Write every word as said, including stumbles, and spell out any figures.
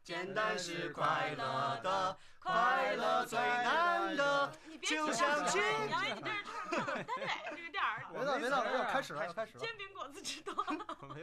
简单是快乐的，快乐最难得，就像亲。 杨威，你这是唱唱的不太对，这个调儿。 别闹别闹，要开始了，要开始了。 煎饼果子知道。